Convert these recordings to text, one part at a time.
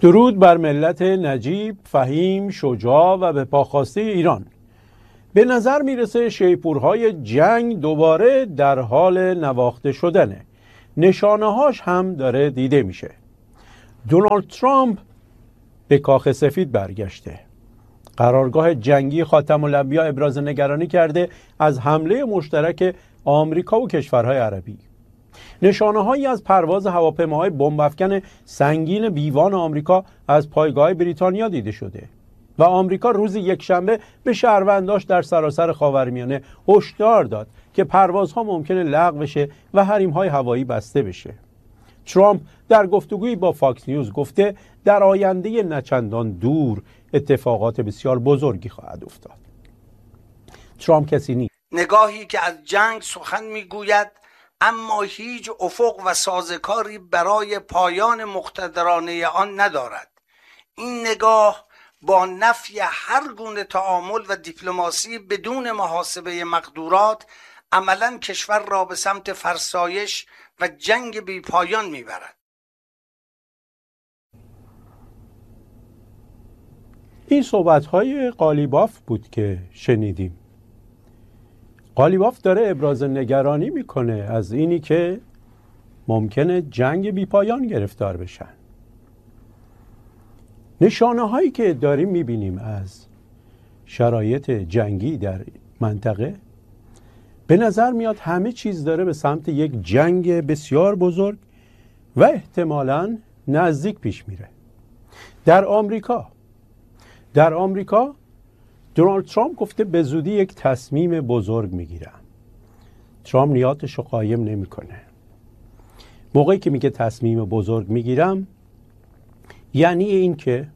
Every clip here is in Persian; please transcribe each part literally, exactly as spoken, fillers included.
درود بر ملت نجیب، فهیم، شجاع و به پاخواسته ایران. به نظر میرسه شیپورهای جنگ دوباره در حال نواخته شدنه. نشانه هاش هم داره دیده میشه. دونالد ترامپ به کاخ سفید برگشته. قرارگاه جنگی خاتم الانبیا ابراز نگرانی کرده از حمله مشترک آمریکا و کشورهای عربی. نشانه هایی از پرواز هواپیماهای بمب افکن سنگین بیوان آمریکا از پایگاه بریتانیا دیده شده و آمریکا روز یکشنبه به شهرونداش در سراسر خاورمیانه هشدار داد که پروازها ممکنه لغو بشه و حریم‌های هوایی بسته بشه. ترامپ در گفتگویی با فاکس نیوز گفته در آینده نچندان دور اتفاقات بسیار بزرگی خواهد افتاد. ترامپ کسی نیست. نگاهی که از جنگ سخن میگوید اما هیچ افق و سازکاری برای پایان مقتدرانه آن ندارد. این نگاه با نفی هر گونه تعامل و دیپلماسی بدون محاسبه مقدورات عملاً کشور را به سمت فرسایش و جنگ بی پایان میبرد. این صحبت‌های قالیباف بود که شنیدیم. قالیباف داره ابراز نگرانی میکنه از اینی که ممکنه جنگ بی پایان گرفتار بشن. نشانه هایی که داریم میبینیم از شرایط جنگی در منطقه به نظر میاد همه چیز داره به سمت یک جنگ بسیار بزرگ و احتمالاً نزدیک پیش میره. در آمریکا در آمریکا دونالد ترامپ گفته به زودی یک تصمیم بزرگ میگیرم. ترامپ نیاتش رو قایم نمیکنه. موقعی که میگه تصمیم بزرگ میگیرم یعنی این که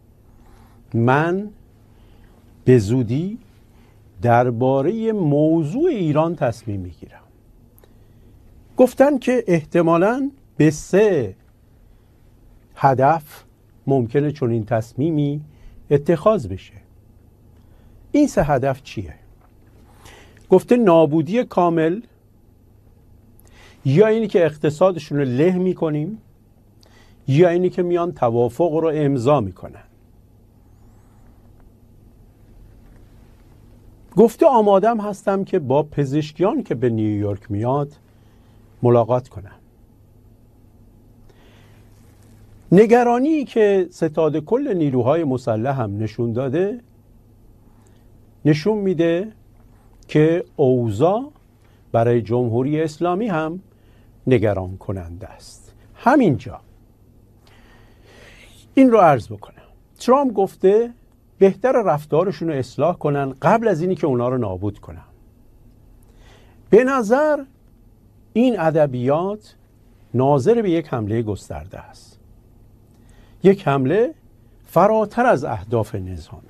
من به زودی درباره موضوع ایران تصمیم میگیرم. گفتن که احتمالاً به سه هدف ممکنه چون این تصمیمی اتخاذ بشه. این سه هدف چیه؟ گفته نابودی کامل، یا اینی که اقتصادشون رو له میکنیم، یا اینی که میان توافق رو امضا میکنن. گفته آمادم هستم که با پزشکیان که به نیویورک میاد ملاقات کنم. نگرانی که ستاد کل نیروهای مسلح هم نشون داده نشون میده که اوضاع برای جمهوری اسلامی هم نگران کننده است. همینجا این رو عرض بکنم. ترامپ گفته بهتر رفتارشون رو اصلاح کنن قبل از اینی که اونا رو نابود کنن. به نظر این ادبیات ناظر به یک حمله گسترده است. یک حمله فراتر از اهداف نظامی.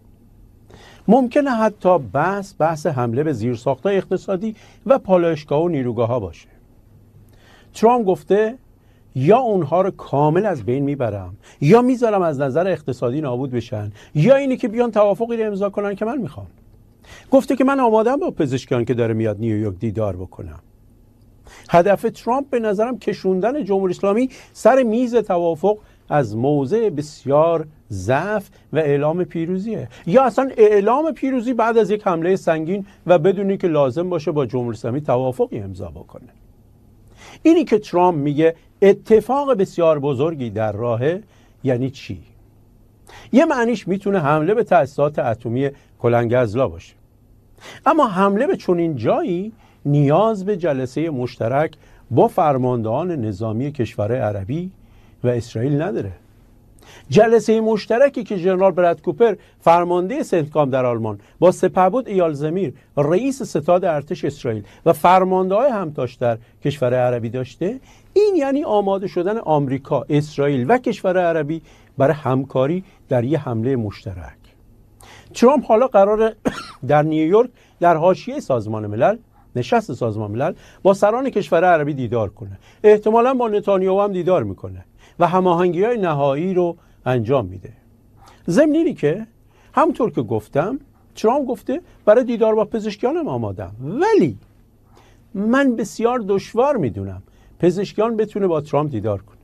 ممکنه حتی بحث بحث حمله به زیرساخت‌های اقتصادی و پالایشگاه و نیروگاه‌ها باشه. ترامپ گفته یا اونها رو کامل از بین میبرم یا میذارم از نظر اقتصادی نابود بشن، یا اینی که بیان توافقی رو امضا کنن که من میخوام. گفته که من آمادم با پزشکیان که داره میاد نیویورک دیدار بکنم. هدف ترامپ به نظرم کشوندن جمهوری اسلامی سر میز توافق از موضع بسیار ضعف و اعلام پیروزیه، یا اصلا اعلام پیروزی بعد از یک حمله سنگین و بدونی که لازم باشه با جمهوری اسلامی توافقی امضا بکنه. اینی که ترامپ میگه اتفاق بسیار بزرگی در راهه یعنی چی؟ یه معنیش میتونه حمله به تأسیسات اتمی کلنگ‌ازلا باشه، اما حمله به چنین جایی نیاز به جلسه مشترک با فرماندهان نظامی کشورهای عربی و اسرائیل نداره. جلسه مشترکی که ژنرال براد کوپر فرمانده سنتکام در آلمان با سپهبد ایال زمیر رئیس ستاد ارتش اسرائیل و فرمانده‌های همتاش در کشور عربی داشته، این یعنی آماده شدن آمریکا، اسرائیل و کشور عربی برای همکاری در یک حمله مشترک. ترامپ حالا قراره در نیویورک در حاشیه سازمان ملل، نشست سازمان ملل، با سران کشور عربی دیدار کنه. احتمالاً با نتانیاهو هم دیدار میکنه و هماهنگی‌های نهایی رو انجام میده. ضمن اینی که همونطور که گفتم ترامپ گفته برای دیدار با پزشکیانم آمادم، ولی من بسیار دشوار میدونم پزشکیان بتونه با ترامپ دیدار کنه.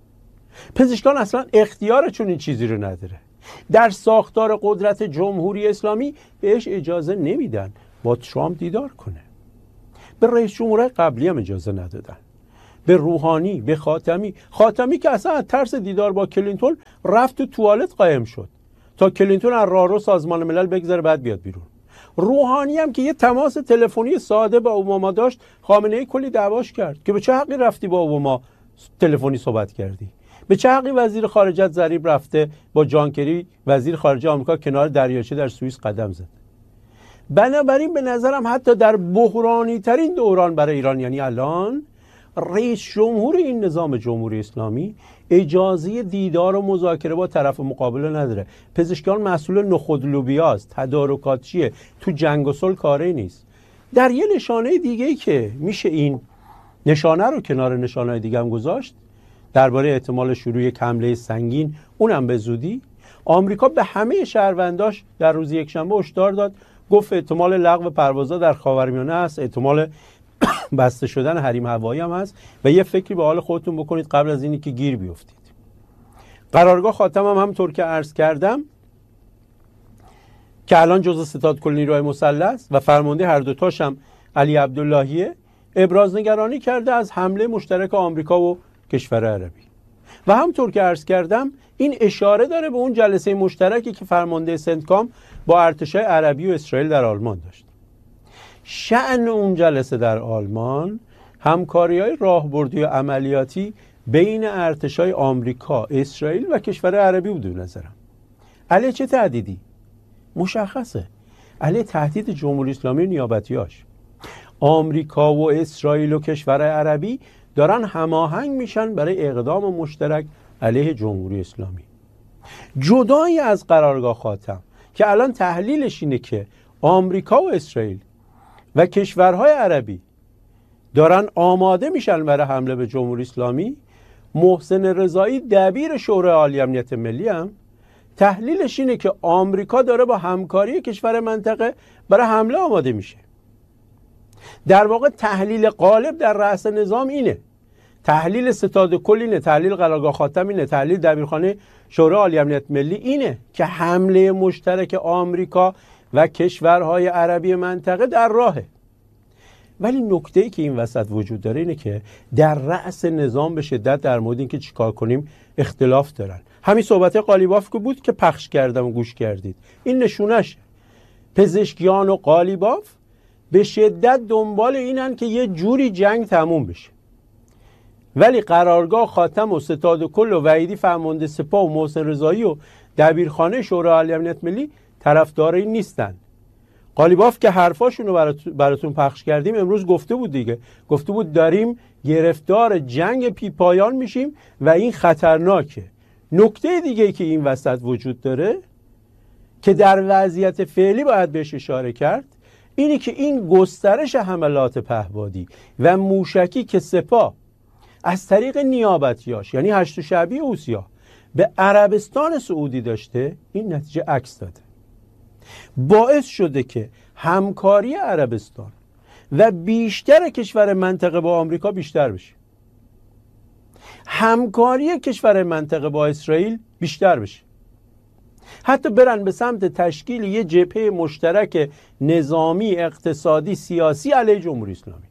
پزشکان اصلا اختیار چون این چیزی رو نداره. در ساختار قدرت جمهوری اسلامی بهش اجازه نمیدن با ترامپ دیدار کنه. به رئیس جمهورهای قبلی هم اجازه ندادن، به روحانی، به خاتمی. خاتمی که اصلا از ترس دیدار با کلینتون رفت تو توالت قایم شد تا کلینتون از راهرو سازمان ملل بگذره بعد بیاد بیرون. روحانی هم که یه تماس تلفنی ساده با اوباما داشت، خامنه‌ای کلی دعواش کرد که به چه حقی رفتی با اوباما تلفنی صحبت کردی؟ به چه حقی وزیر خارجه ظریف رفته با جان کری وزیر خارجه آمریکا کنار دریاچه در سوئیس قدم زد؟ بنابراین به نظرم حتی در بحرانی ترین دوران برای ایران، یعنی الان، رئیس جمهور این نظام جمهوری اسلامی اجازه دیدار و مذاکره با طرف مقابل نداره. پزشکان مسئول نخود لوبیاست، تدارکاتچیه، تو جنگ و صلح کاری نیست. در یه نشانه دیگه‌ای که میشه این نشانه رو کنار نشانه‌های دیگه هم گذاشت درباره احتمال شروع یک حمله سنگین، اونم به زودی، آمریکا به همه شهرونداش در روز یکشنبه هشدار داد، گفت احتمال لغو پروازها در خاورمیانه است، احتمال بسته شدن حریم هوایی هم هست و یه فکری به حال خودتون بکنید قبل از اینی که گیر بیفتید. قرارگاه خاتم هم همونطور که عرض کردم که الان جزء ستاد کل نیروهای مسلح است و فرمانده هر دو تاش هم علی عبداللهیه، ابراز نگرانی کرده از حمله مشترک آمریکا و کشور عربی. و همونطور که عرض کردم این اشاره داره به اون جلسه مشترکی که فرمانده سنتکام با ارتشای عربی و اسرائیل در آلمان داشت. شأن اون جلسه در آلمان همکاری‌های راهبردی و عملیاتی بین ارتشای آمریکا، اسرائیل و کشور عربی بود. به نظرم علیه چه تهدیدی؟ مشخصه، علیه تهدید جمهوری اسلامی و نیابتیاش. آمریکا و اسرائیل و کشور عربی دارن هماهنگ میشن برای اقدام مشترک علیه جمهوری اسلامی. جدای از قرارگاه خاتم که الان تحلیلش اینه که آمریکا و اسرائیل و کشورهای عربی دارن آماده میشن برای حمله به جمهوری اسلامی، محسن رضایی دبیر شورای عالی امنیت ملی هم تحلیلش اینه که آمریکا داره با همکاری کشور منطقه برای حمله آماده میشه. در واقع تحلیل غالب در رأس نظام اینه، تحلیل ستاد کل اینه، تحلیل قرارگاه خاتم اینه، تحلیل دبیرخانه شورای عالی امنیت ملی اینه که حمله مشترک آمریکا و کشورهای عربی منطقه در راهه. ولی نکته‌ای که این وسط وجود داره اینه که در رأس نظام به شدت در مورد اینکه چیکار کنیم اختلاف دارن. همین صحبت قالیباف که بود که پخش کردم و گوش کردید، این نشونش. پزشکیان و قالیباف به شدت دنبال اینن که یه جوری جنگ تموم بشه، ولی قرارگاه خاتم و ستاد کل و وحیدی فرمانده سپاه و محسن رضایی و دبیرخانه شورای عالی امنیت ملی طرفدار این نیستن. قالیباف که حرفاشون رو براتون پخش کردیم امروز گفته بود دیگه، گفته بود داریم گرفتار جنگ پی پایان میشیم و این خطرناکه. نکته دیگه که این وسط وجود داره که در وضعیت فعلی باید بهش اشاره کرد اینی که این گسترش حملات پهپادی و موشکی که سپاه از طریق نیابتیاش یعنی هشت شعبی حوثی‌ها به عربستان سعودی داشته، این نتیجه عکس داده، باعث شده که همکاری عربستان و بیشتر کشور منطقه با آمریکا بیشتر بشه، همکاری کشور منطقه با اسرائیل بیشتر بشه، حتی برن به سمت تشکیل یه جبهه مشترک نظامی، اقتصادی، سیاسی علیه جمهوری اسلامی.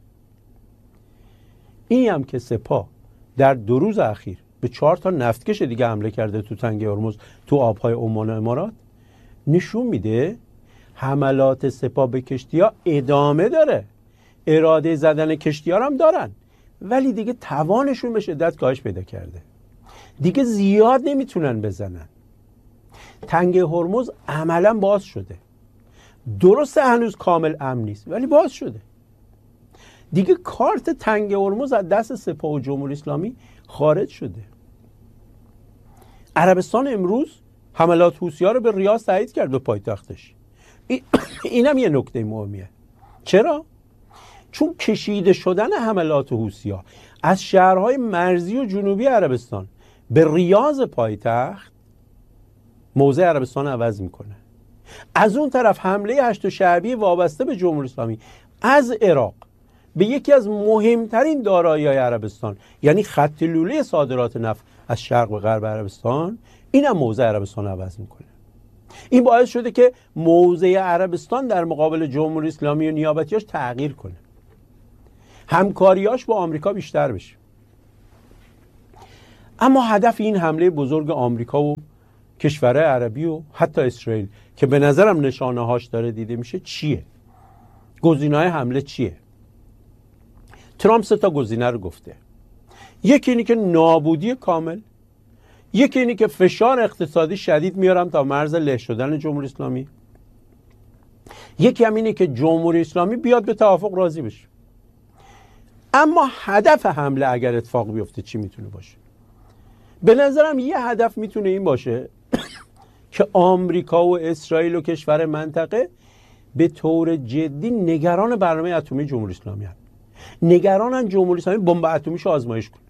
این هم که سپاه در دو روز اخیر به چهار تا نفتکش دیگه حمله کرده تو تنگه هرمز، تو آبهای عمان و امارات، نشون میده حملات سپاه به کشتی‌ها ادامه داره. اراده زدن کشتی‌ها هم دارن، ولی دیگه توانشون به شدت کاهش پیدا کرده، دیگه زیاد نمیتونن بزنن. تنگه هرمز عملا باز شده، درسته هنوز کامل امن نیست ولی باز شده. دیگه کارت تنگه هرمز از دست سپاه و جمهوری اسلامی خارج شده. عربستان امروز حملات حوثی‌ها رو به ریاض تایید کرد به پایتختش. اینم یه نکته مهمیه. چرا؟ چون کشیده شدن حملات حوثی‌ها از شهرهای مرزی و جنوبی عربستان به ریاض پایتخت موضع عربستان عوض میکنه. از اون طرف حمله هشت شعبی وابسته به جمهوری اسلامی از عراق به یکی از مهمترین دارایی‌های عربستان، یعنی خط لوله صادرات نفت از شرق به غرب عربستان، اینم موضع عربستان عوض میکنه. این باعث شده که موضع عربستان در مقابل جمهوری اسلامی و نیابتیاش تغییر کنه، همکاریاش با آمریکا بیشتر بشه. اما هدف این حمله بزرگ آمریکا و کشورهای عربی و حتی اسرائیل که به نظرم نشانه هاش داره دیده میشه چیه؟ گزینه‌های حمله چیه؟ ترامپ سه تا گزینه رو گفته. یکی اینی که نابودی کامل، یکی اینی که فشار اقتصادی شدید میارم تا مرز له شدن جمهوری اسلامی، یکی هم اینه که جمهوری اسلامی بیاد به توافق راضی بشه. اما هدف حمله اگر اتفاق بیفته چی میتونه باشه؟ به نظرم یه هدف میتونه این باشه که آمریکا و اسرائیل و کشور منطقه به طور جدی نگران برنامه اتمی جمهوری اسلامی هستند. نگرانن جمهوری اسلامی بمب اتمیشو آزمایش کنه.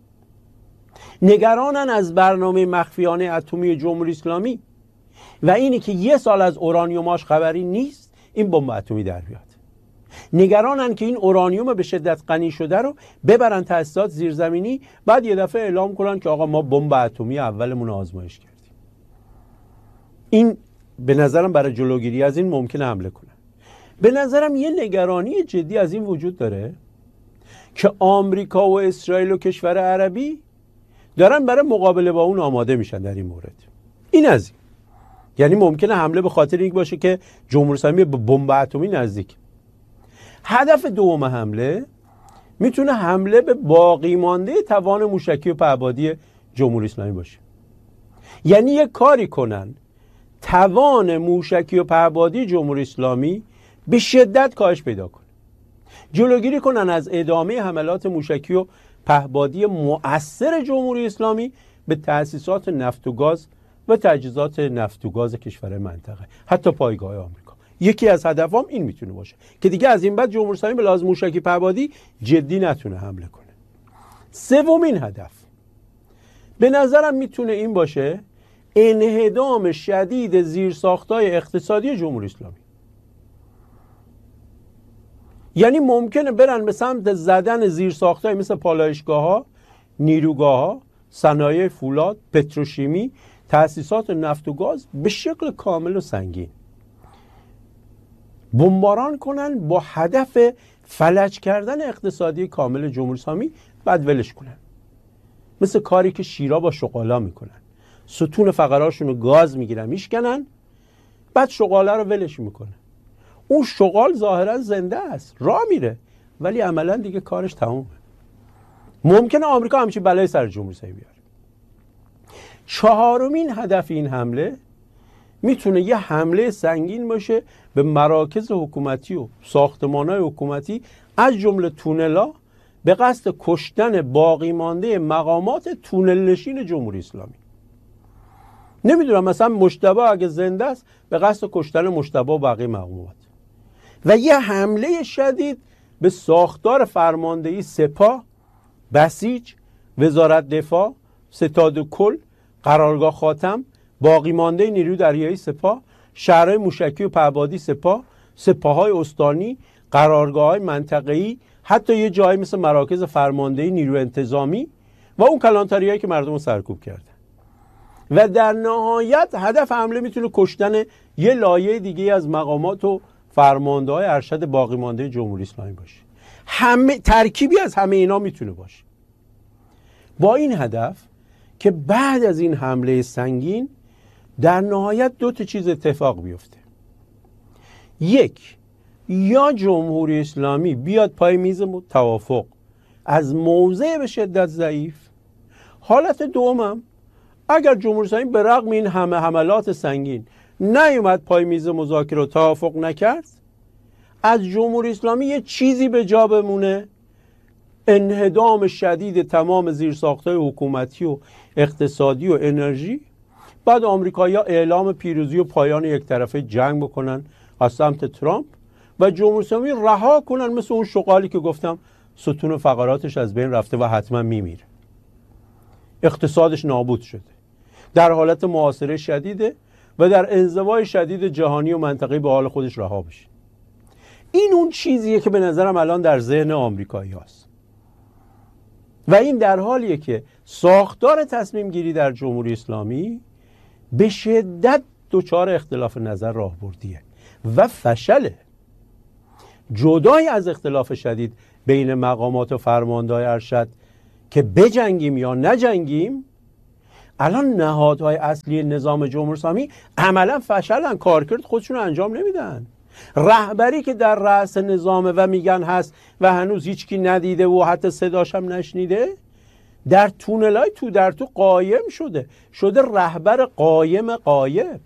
نگرانن از برنامه مخفیانه اتمی جمهوری اسلامی و اینی که یه سال از اورانیوماش خبری نیست این بمب اتمی در بیاد. نگرانن که این اورانیوم به شدت غنی شده رو ببرن تاسیسات زیرزمینی، بعد یه دفعه اعلام کنن که آقا ما بمب اتمی اولمون آزمایش کردیم. این به نظرم برای جلوگیری از این ممکنه حمله کنن. به نظرم یه نگرانی جدی از این وجود داره که آمریکا و اسرائیل و کشور عربی دارن برای مقابله با اون آماده میشن در این مورد. این از این. یعنی ممکنه حمله به خاطر این باشه که جمهوری اسلامی به بمب اتمی نزدیک. هدف دوم حمله میتونه حمله به باقی مانده توان موشکی و پهپادی جمهوری اسلامی باشه. یعنی یک کاری کنن توان موشکی و پهپادی جمهوری اسلامی به شدت کاهش پیدا کنه. جلوگیری کنن از ادامه حملات موشکی و پهپادی مؤثر جمهوری اسلامی به تأسیسات نفت و گاز و تجهیزات نفت و گاز کشور منطقه، حتی پایگاه آمریکا. یکی از هدفام این میتونه باشه که دیگه از این بعد جمهوری اسلامی به لحاظ موشکی پهپادی جدی نتونه حمله کنه. سومین هدف به نظرم میتونه این باشه انهدام شدید زیرساخت‌های اقتصادی جمهوری اسلامی. یعنی ممکنه برن به سمت زدن زیرساخت‌های مثل پالایشگاه‌ها، نیروگاه‌ها، صنایع فولاد، پتروشیمی، تأسیسات نفت و گاز به شکل کامل و سنگین. بمباران کنن با هدف فلج کردن اقتصادی کامل جمهوری اسلامی، بعد ولش کنن. مثل کاری که شیرا با شغالا میکنن. ستون فقراشون رو گاز میگیرن میشکنن، بعد شغاله رو ولش میکنن. اون شغال ظاهرا زنده است، راه میره، ولی عملا دیگه کارش تمومه. ممکنه آمریکا همچین بلای سر جمهوری اسلامی بیاره. چهارمین هدف این حمله میتونه یه حمله سنگین باشه به مراکز حکومتی و ساختمان‌های حکومتی از جمله تونلا به قصد کشتن باقی مانده مقامات تونل نشین جمهوری اسلامی. نمیدونم مثلا مجتبی اگه زنده است به قصد کشتن مجتبی و باقی مقامات. و یه حمله شدید به ساختار فرماندهی سپاه، بسیج، وزارت دفاع، ستاد کل، قرارگاه خاتم، باقی مانده نیروی دریایی سپاه، شهرهای موشکی و پهپادی سپاه، سپاه‌های استانی، قرارگاه‌های منطقه‌ای، حتی یه جایی مثل مراکز فرماندهی نیروی انتظامی و اون کلانتریایی که مردم رو سرکوب کردن. و در نهایت هدف حمله میتونه کشتن یه لایه دیگه از مقامات و فرمانده‌های ارشد باقی مانده جمهوری اسلامی باشه. همه ترکیبی از همه اینا میتونه باشه. با این هدف که بعد از این حمله سنگین در نهایت دو تا چیز اتفاق بیفته. یک، یا جمهوری اسلامی بیاد پای میز توافق از موضع به شدت ضعیف. حالت دومم اگر جمهوری اسلامی به رغم این همه حملات سنگین نیومد پای میز مذاکره و توافق نکرد، از جمهوری اسلامی یه چیزی به جا بمونه، انهدام شدید تمام زیرساخت‌های حکومتی و اقتصادی و انرژی. بعد آمریکایی‌ها اعلام پیروزی و پایان یک طرفه جنگ بکنن از سمت ترامپ و جمهوری اسلامی رها کنن مثل اون شغالی که گفتم ستون فقراتش از بین رفته و حتما میمیره، اقتصادش نابود شده، در حالت محاصره شدیده و در انزوای شدید جهانی و منطقه‌ای به حال خودش رها بشه. این اون چیزیه که به نظرم الان در ذهن آمریکایی هست. و این در حالیه که ساختار تصمیم گیری در جمهوری اسلامی به شدت دچار اختلاف نظر راهبردیه و فشله. جدای از اختلاف شدید بین مقامات و فرماندهای ارشد که بجنگیم یا نجنگیم، الان نهادهای اصلی نظام جمهوری اسلامی عملا فشلن، کارکرد خودشون رو انجام نمیدن. رهبری که در رأس نظامه و میگن هست و هنوز هیچکی ندیده و حتی صداش هم نشنیده، در تونلای تو در تو قایم شده شده رهبر قایم قایب.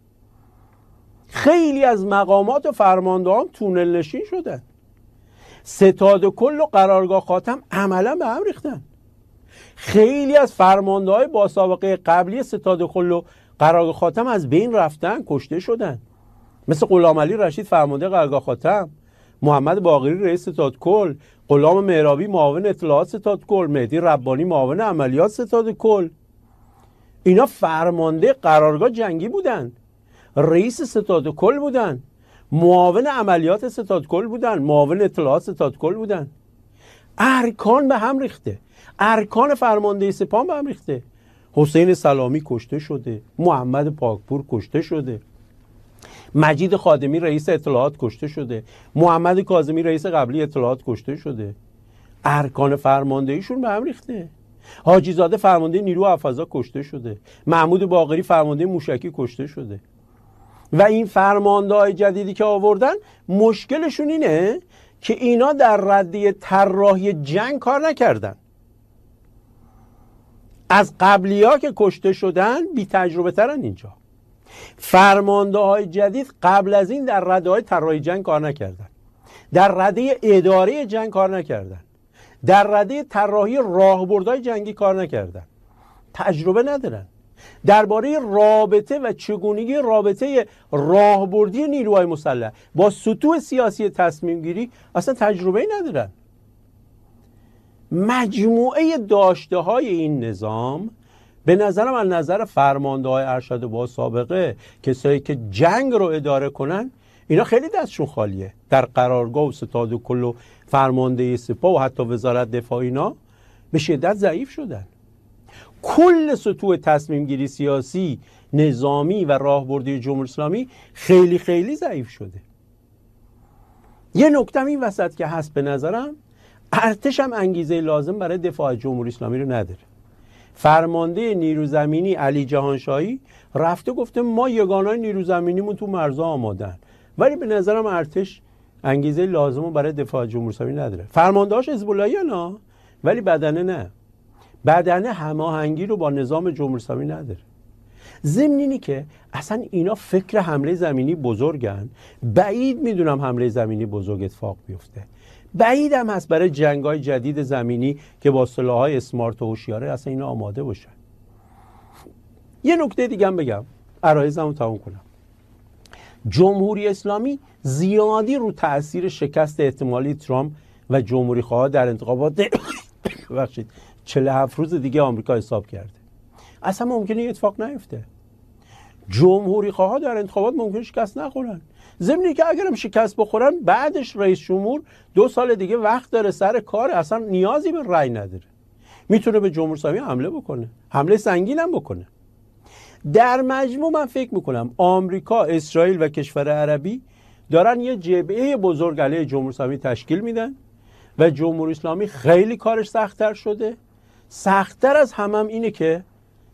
خیلی از مقامات و فرماندهان تونل نشین شدن. ستاد کل و قرارگاه خاتم عملا به هم ریختن. خیلی از فرمانده‌های با سابقه قبلی ستاد کل و قرارگاه خاتم از بین رفتن، کشته شدن. مثل غلامعلی رشید فرمانده قرارگاه خاتم، محمد باقری رئیس ستاد کل، غلام مهرابی معاون اطلاعات ستاد کل، مهدی ربانی معاون عملیات ستاد کل. اینا فرمانده قرارگاه جنگی بودن، رئیس ستاد کل بودن، معاون عملیات ستاد کل بودن، معاون اطلاعات ستاد کل بودن. ارکان به هم ریخته، ارکان فرمانده سپاه به هم ریخته. حسین سلامی کشته شده، محمد پاکپور کشته شده، مجید خادمی رئیس اطلاعات کشته شده، محمد کاظمی رئیس قبلی اطلاعات کشته شده. ارکان فرماندهیشون به هم ریخته. حاجی زاده فرمانده نیرو حفظا کشته شده، محمود باقری فرمانده موشکی کشته شده. و این فرمانده‌های جدیدی که آوردن مشکلشون اینه که اینا در رده طراحی جنگ کار نکردن. از قبلی‌ها که کشته شدن بی تجربه ترن. اینجا فرمانده‌های جدید قبل از این در رده‌های طراحی جنگ کار نکردن، در رده اداره جنگ کار نکردن، در رده طراحی راهبردهای جنگی کار نکردن، تجربه ندارن. درباره رابطه و چگونگی رابطه راهبردی نیروهای مسلح با سطوح سیاسی تصمیم گیری اصلا تجربه ندارن. مجموعه داشته های این نظام به نظرم از نظر فرمانده های ارشد با سابقه، کسایی که جنگ رو اداره کنن، اینا خیلی دستشون خالیه. در قرارگاه و ستاد و کل و فرمانده سپاه و حتی وزارت دفاع اینا به شدت ضعیف شدن. کل سطوح تصمیم گیری سیاسی، نظامی و راهبردی جمهوری اسلامی خیلی خیلی ضعیف شده. یه نکته این وسط که هست، به نظرم ارتش هم انگیزه لازم برای دفاع جمهوری اسلامی رو نداره. فرمانده نیرو زمینی علی جهانشاهی رفته گفته ما یگانای نیرو زمینیمون تو مرزها آمادن، ولی به نظرم ارتش انگیزه لازم رو برای دفاع جمهوری اسلامی نداره. فرماندهاش حزب اللهی نه، ولی بدنه نه. بدنه هماهنگی رو با نظام جمهوری اسلامی نداره. ضمن اینی که اصلا اینا فکر حمله زمینی بزرگن، بعید میدونم حمله زمینی بزرگ اتفاق بیفته. بعید هم هست برای جنگ‌های جدید زمینی که با سلاح‌های اسمارت و هوشیاره اصلا اینا آماده باشن. یه نکته دیگه هم بگم، عرایزمو تموم کنم. جمهوری اسلامی زیادی رو تأثیر شکست احتمالی ترامپ و جمهوری خواه در انتخابات ببخشید چهل و هفت روز دیگه آمریکا حساب کرده. اصلا ممکنه این اتفاق نیفته. جمهوری خواه در انتخابات ممکنه شکست نخورن. ضمن که اگرم شکست بخورن بعدش رئیس جمهور دو سال دیگه وقت داره سر کار، اصلا نیازی به رأی نداره، میتونه به جمهوری اسلامی حمله بکنه، حمله سنگین هم بکنه. در مجموع من فکر میکنم آمریکا، اسرائیل و کشور عربی دارن یه جبهه بزرگ علیه جمهوری اسلامی تشکیل میدن و جمهوری اسلامی خیلی کارش سخت‌تر شده. سخت‌تر از همه هم اینه که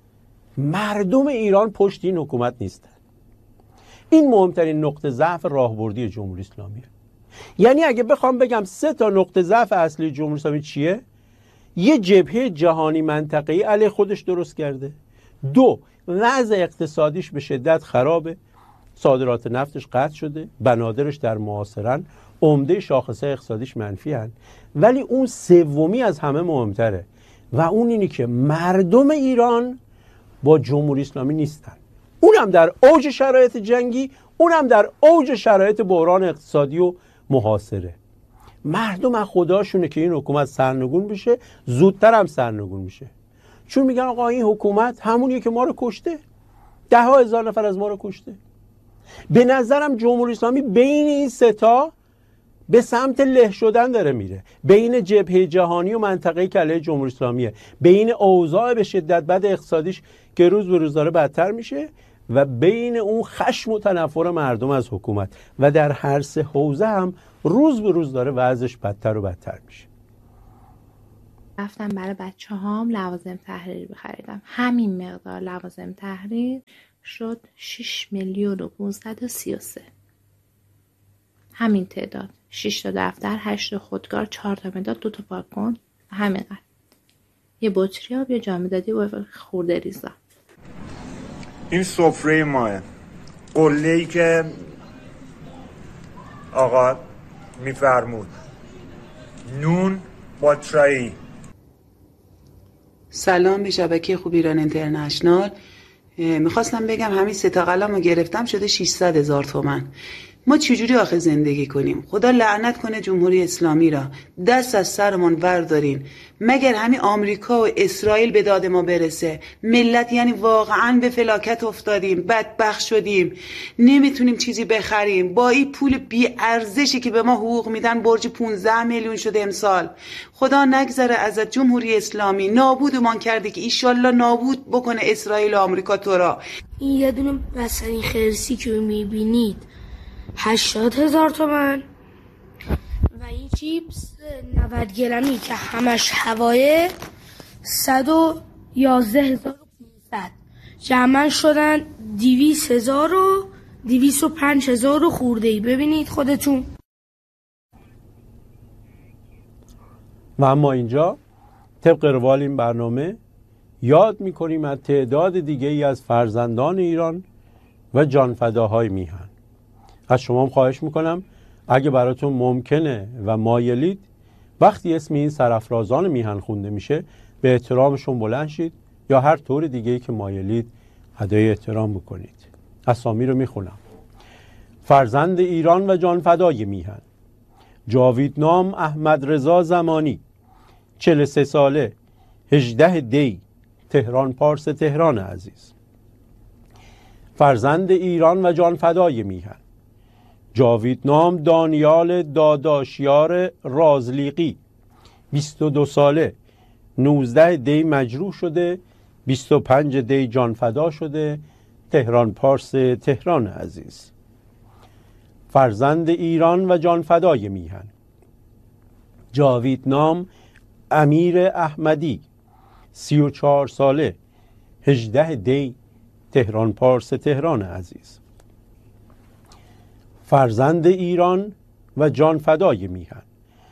مردم ایران پشت این حکومت نیستن. این مهمترین نقطه ضعف راهبردی جمهوری اسلامیه. یعنی اگه بخوام بگم سه تا نقطه ضعف اصلی جمهوری اسلامی چیه؟ یه جبهه جهانی منطقه‌ای علیه خودش درست کرده. دو، وضع اقتصادیش به شدت خرابه، صادرات نفتش قطع شده، بنادرش در محاصره‌اند، عمده شاخصه اقتصادیش منفی هن. ولی اون سومی از همه مهمتره و اون اینی که مردم ایران با جمهوری اسلامی نیستن. اونم در اوج شرایط جنگی، اونم در اوج شرایط بحران اقتصادی و محاصره. مردم از خداشونه که این حکومت سرنگون بشه، زودتر هم سرنگون میشه. چون میگن آقا این حکومت همونیه که ما رو کشته، ده ها هزار نفر از ما رو کشته. به نظرم جمهوری اسلامی بین این سه تا به سمت له شدن داره میره. بین جبهه جهانی و منطقه که علیه جمهوری اسلامیه، بین اوضاع به شدت بد اقتصادیش که روز به روز داره بدتر میشه و بین اون خشم و تنفر مردم از حکومت، و در هر سه حوزه هم روز به روز داره وضعش بدتر و بدتر میشه. رفتم برای بچه هام لوازم تحریری بخریدم. همین مقدار لوازم تحریر شد شش میلیون و پانصد و سی و سه. همین تعداد. شش تا دفتر، هشت تا خودکار، چهار تا مداد، دو تا پاکن، همینقدر. یه بطری آب، یه جامدادی و خورده ریزا. این سفره ماه، قله‌ای که آقا میفرمود، نون با چای. سلام به شبکه خوب ایران اینترنشنال. میخواستم بگم همین سه تا قلم رو گرفتم شده ششصد هزار تومن. ما چجوری آخه زندگی کنیم؟ خدا لعنت کنه جمهوری اسلامی را. دست از سرمون وردارین. مگر همین آمریکا و اسرائیل به داد ما برسه؟ ملت یعنی واقعا به فلاکت افتادیم، بدبخت شدیم، نمیتونیم چیزی بخریم. با این پول بی ارزشی که به ما حقوق میدن برج پانزده میلیون شده امسال. خدا نگذره ازت جمهوری اسلامی، نابودمان کرده که ایشالله نابود بکنه اسرائیل و آمریکا تو را. این یه دونه بستنی خرسی که میبینید هشتاد هزار تومن و این چیپس نود گرمی که همش هوایه صد و یازده هزار و پونصد. جمعا شدن دویست هزار و دویست و پنج هزار و خورده ای. ببینید خودتون. و اما اینجا طبق روال این برنامه یاد میکنیم از تعداد دیگه ای از فرزندان ایران و جانفداهای میهن. از شما هم خواهش میکنم اگه براتون ممکنه و مایلید وقتی اسم این سرافرازان میهن خونده میشه به احترامشون بلند شید یا هر طور دیگه‌ای که مایلید ادای احترام بکنید. اسامی رو میخونم. فرزند ایران و جانفدای میهن: جاویدنام احمد رضا زمانی، چهل و سه ساله، هجده دی، تهران پارس تهران عزیز. فرزند ایران و جانفدای میهن: جاویدنام دانیال داداشیار رازلیقی، بیست و دو ساله، نوزده دی مجروح شده، بیست و پنج دی جانفدا شده، تهران پارس تهران عزیز. فرزند ایران و جانفدای میهن: جاویدنام امیر احمدی، سی و چهار ساله، هجده دی، تهران پارس تهران عزیز. فرزند ایران و جانفدای میهن: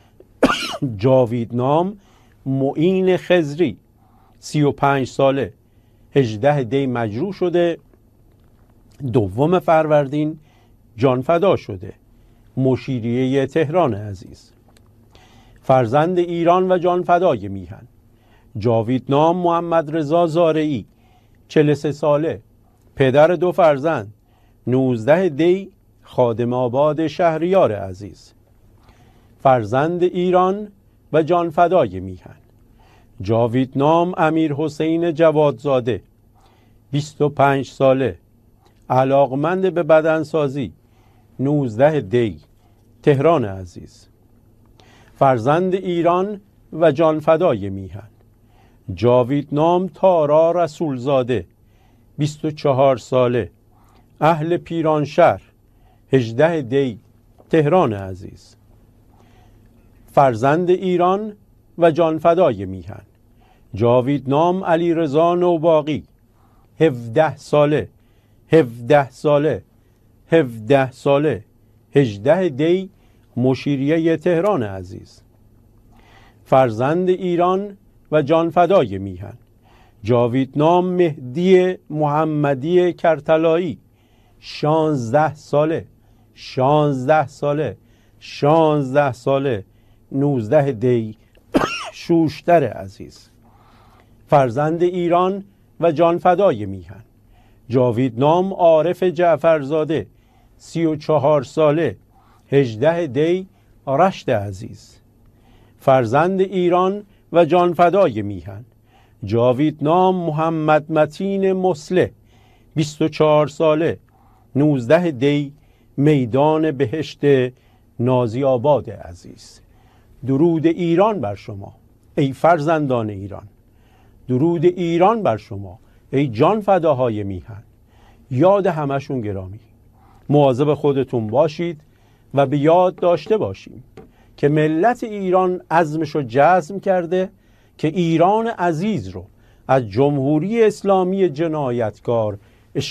جاویدنام معین خضری، سی و پنج ساله، هجده دی مجروح شده، دوم فروردین جانفدا شده، مشیریه تهران عزیز. فرزند ایران و جانفدای میهن: جاویدنام محمد رضا زارعی، چهل و سه ساله، پدر دو فرزند، نوزده دی، خادم آباد شهریار عزیز. فرزند ایران و جانفدای میهن: جاویدنام امیر حسین جوادزاده، بیست و پنج ساله، علاقمند به بدنسازی، نوزده دی، تهران عزیز. فرزند ایران و جانفدای میهن: جاویدنام تارا رسولزاده، بیست و چهار ساله، اهل پیرانشهر، هجده دی، تهران عزیز. فرزند ایران و جانفدای میهن: جاویدنام علیرضا نوباغی، هفده ساله، هفده ساله، هفده ساله، هجده دی، مشیریه تهران عزیز. فرزند ایران و جانفدای میهن: جاویدنام مهدی محمدی کرتلایی، شانزده ساله، شانزده ساله، شانزده ساله، نوزده دی، شوشتر عزیز. فرزند ایران و جانفدای میهن: جاویدنام عارف جعفرزاده، سی و چهار ساله، هجده دی، رشت عزیز. فرزند ایران و جانفدای میهن: جاویدنام محمد متین مصلح، بیست و چهار ساله، نوزده دی، میدان بهشت نازی آباد عزیز. درود ایران بر شما ای فرزندان ایران. درود ایران بر شما ای جان فداهای میهن. یاد همشون گرامی. مواظب خودتون باشید و به یاد داشته باشیم که ملت ایران عزمشو جزم کرده که ایران عزیز رو از جمهوری اسلامی جنایتکار